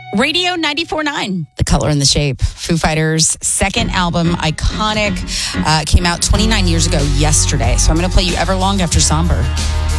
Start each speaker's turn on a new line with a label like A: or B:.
A: Radio 94.9, The Color and the Shape. Foo Fighters' second album, Iconic, came out 29 years ago yesterday. So I'm going to play you Everlong after Somber.